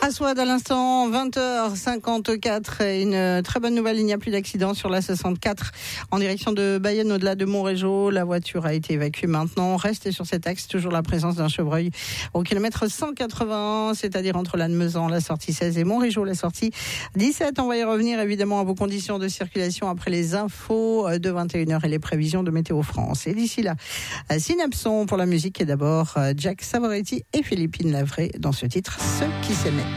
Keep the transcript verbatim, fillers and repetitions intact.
À Souabe à l'instant, vingt heures cinquante-quatre. Une très bonne nouvelle, il n'y a plus d'accident sur la soixante-quatre en direction de Bayonne au-delà de Montrégeau. La voiture a été évacuée maintenant. Restez sur cet axe, toujours la présence d'un chevreuil au kilomètre cent quatre-vingt-un, c'est-à-dire entre Lannemezan, la sortie seize et Montrégeau, la sortie dix-sept. On va y revenir évidemment à vos conditions de circulation après les infos de vingt et une heures et les prévisions de Météo France. Et d'ici là, Synapson pour la musique et d'abord Jack Savoretti et Philippine Lavray dans ce titre, Ceux qui s'aimaient.